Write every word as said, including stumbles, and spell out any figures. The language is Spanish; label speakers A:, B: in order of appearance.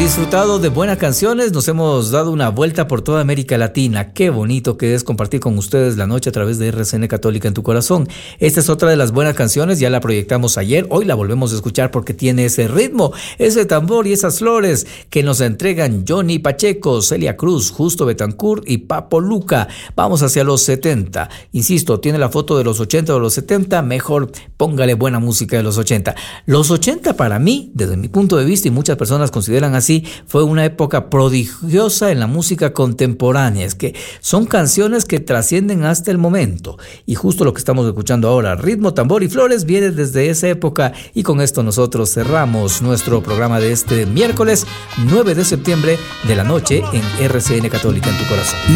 A: disfrutado de buenas canciones, nos hemos dado una vuelta por toda América Latina. Qué bonito que es compartir con ustedes la noche a través de R C N Católica en tu corazón. Esta es otra de las buenas canciones, ya la proyectamos ayer, hoy la volvemos a escuchar porque tiene ese ritmo, ese tambor y esas flores que nos entregan Johnny Pacheco, Celia Cruz, Justo Betancourt y Papo Luca. Vamos hacia los setenta. Insisto, tiene la foto de los ochenta o de los setenta, mejor póngale buena música de los ochenta. Los ochenta para mí, desde mi punto de vista, y muchas personas consideran así, fue una época prodigiosa en la música contemporánea. Es que son canciones que trascienden hasta el momento. Y justo lo que estamos escuchando ahora, Ritmo, Tambor y Flores, viene desde esa época. Y con esto nosotros cerramos nuestro programa de este miércoles nueve de septiembre de la noche en R C N Católica en tu corazón.